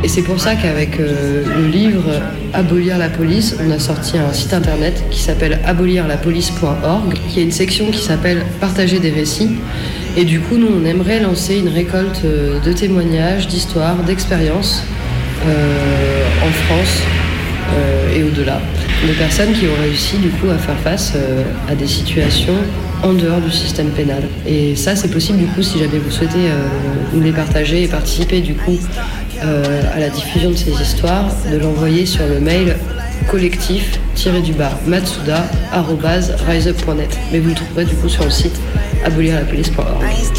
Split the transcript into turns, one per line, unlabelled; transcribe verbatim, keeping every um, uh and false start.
Et c'est pour ça qu'avec euh, le livre Abolir la police, on a sorti un site internet qui s'appelle abolir la police point org, qui a une section qui s'appelle Partager des récits. Et du coup, nous, on aimerait lancer une récolte de témoignages, d'histoires, d'expériences euh, en France euh, et au-delà, de personnes qui ont réussi du coup à faire face euh, à des situations en dehors du système pénal. Et ça, c'est possible du coup si jamais vous souhaitez euh, nous les partager et participer du coup euh, à la diffusion de ces histoires, de l'envoyer sur le mail collectif-du-bas matsuda arobase riseup point net. Mais vous le trouverez du coup sur le site abolir la police point org.